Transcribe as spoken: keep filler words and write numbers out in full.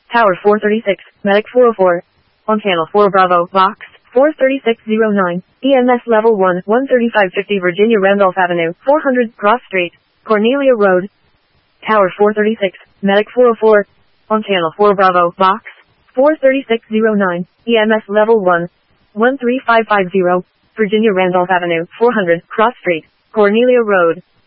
Tower four thirty-six, Medic four oh four. On channel four Bravo, Box, four thirty-six oh nine, E M S level one, one thirty-five fifty Virginia Randolph Avenue, four hundred, Cross Street, Cornelia Road. Tower four thirty-six, Medic four oh four. On channel four Bravo, Box, four thirty-six oh nine, E M S level one, one three five five zero, Virginia Randolph Avenue, four hundred, Cross Street, Cornelia Road.